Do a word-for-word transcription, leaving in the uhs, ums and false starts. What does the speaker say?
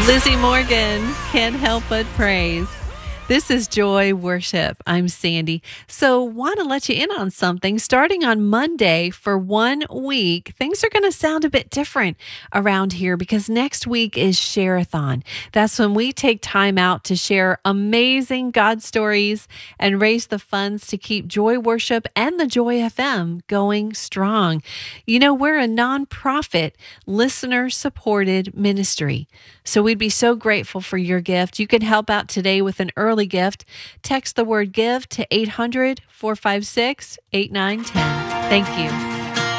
Lizzie Morgan, Can't Help But Praise. This is Joy Worship. I'm Sandy. So, want to let you in on something. Starting on Monday for one week, things are going to sound a bit different around here because next week is Share-a-thon. That's when we take time out to share amazing God stories and raise the funds to keep Joy Worship and the Joy F M going strong. You know, we're a nonprofit, listener-supported ministry. So we'd be so grateful for your gift. You can help out today with an early gift. Text the word give to eight hundred, four five six, eight nine one zero. Thank you.